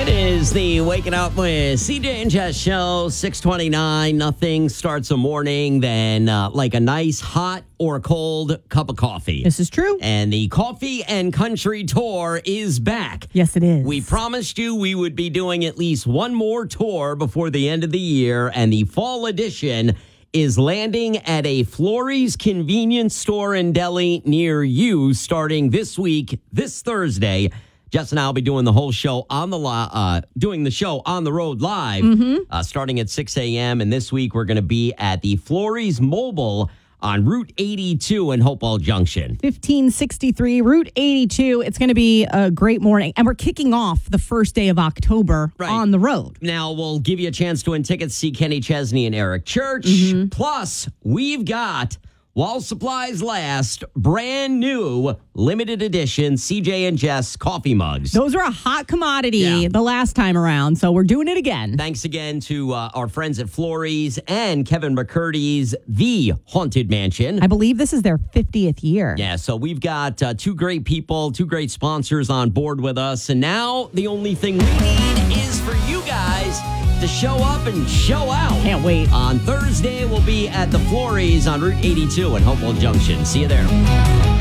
It is the Waking Up with CJ and Jess show, 6:29. Nothing starts a morning than like a nice hot or cold cup of coffee. This is true. And the Coffee and Country Tour is back. Yes, it is. We promised you we would be doing at least one more tour before the end of the year, and the fall edition is landing at a Florrie's convenience store in Delhi near you starting this week, this Thursday. Jess and I will be doing the whole show on the doing the show on the road live, starting at 6 a.m. And this week we're going to be at the Florrie's Mobile on Route 82 in Hopewell Junction. 1563 Route 82. It's going to be a great morning. And we're kicking off the first day of October on the road. Now, we'll give you a chance to win tickets to see Kenny Chesney and Eric Church. Plus, we've got, while supplies last, brand new limited edition CJ and Jess coffee mugs. Those are a hot commodity the last time around, so we're doing it again. Thanks again to our friends at Florrie's and Kevin McCurdy's The Haunted Mansion. I believe this is their 50th year. Yeah, so we've got two great people, two great sponsors on board with us. And now the only thing we need is for you guys to show up and show out. Can't wait. On Thursday, we'll be at the Florrie's on Route 82 in Hopewell Junction. See you there.